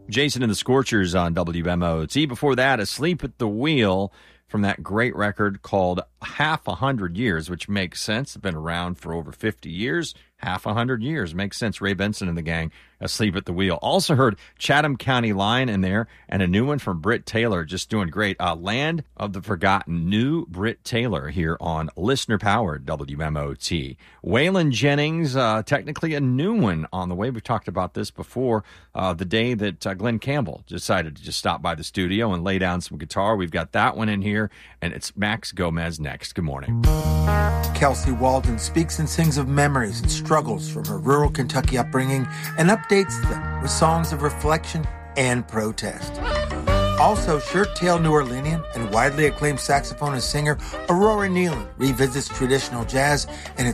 Jason and the Scorchers on WMOT. Before that, Asleep at the Wheel from that great record called Half a Hundred Years, which makes sense. It's been around for over 50 years. Half a hundred years. Makes sense. Ray Benson and the gang, Asleep at the Wheel. Also heard Chatham County Line in there, and a new one from Britt Taylor, just doing great. Land of the Forgotten, new Britt Taylor here on listener-powered WMOT. Waylon Jennings, technically a new one on the way. We've talked about this before, the day that Glenn Campbell decided to just stop by the studio and lay down some guitar. We've got that one in here, and it's Max Gomez next. Good morning. Kelsey Walden speaks and sings of memories and struggles from her rural Kentucky upbringing and updates them with songs of reflection and protest. Also, shirt-tailed New Orleanian and widely acclaimed saxophonist singer Aurora Nealon revisits traditional jazz and its